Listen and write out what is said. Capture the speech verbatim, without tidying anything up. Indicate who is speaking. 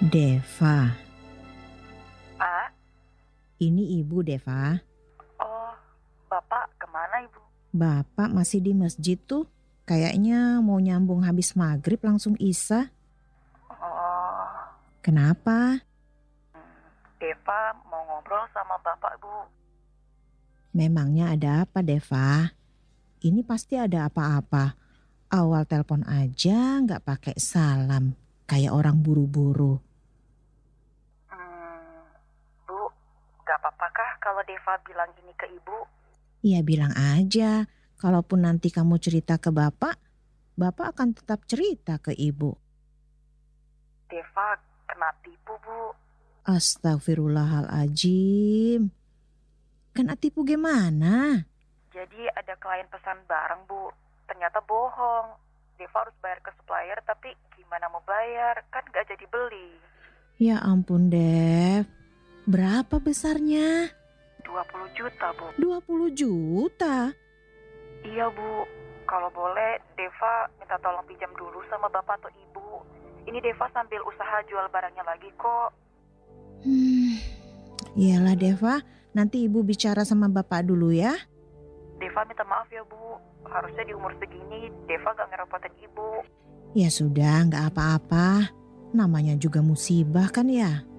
Speaker 1: Deva,
Speaker 2: Pak,
Speaker 1: ini Ibu Deva.
Speaker 2: oh, Bapak kemana Ibu?
Speaker 1: Bapak masih di masjid tuh. Kayaknya mau nyambung habis maghrib langsung isya.
Speaker 2: Oh,
Speaker 1: Kenapa?
Speaker 2: Deva mau ngobrol sama Bapak Bu.
Speaker 1: Memangnya ada apa Deva? Ini pasti ada apa-apa. Awal telepon aja nggak pakai salam. Kayak orang buru-buru.
Speaker 2: Hmm, Bu, gak apa-apa kah kalau Deva bilang gini ke Ibu?
Speaker 1: Ya bilang aja. Kalaupun nanti kamu cerita ke Bapak, Bapak akan tetap cerita ke Ibu.
Speaker 2: Deva kena tipu Bu.
Speaker 1: Astagfirullahaladzim. Kena tipu gimana?
Speaker 2: Jadi ada klien pesan barang Bu, ternyata bohong. Deva harus bayar ke supplier tapi gimana mau bayar, kan gak jadi beli.
Speaker 1: Ya ampun Dev, berapa besarnya?
Speaker 2: dua puluh juta Bu.
Speaker 1: dua puluh juta?
Speaker 2: Iya Bu, kalau boleh Deva minta tolong pinjam dulu sama Bapak atau Ibu. Ini Deva sambil usaha jual barangnya lagi kok.
Speaker 1: Hmm, iyalah Deva, nanti Ibu bicara sama Bapak dulu ya.
Speaker 2: Deva minta maaf ya Bu, harusnya di umur segini Deva gak ngerepotin Ibu.
Speaker 1: Ya sudah, nggak apa-apa. Namanya juga musibah kan ya.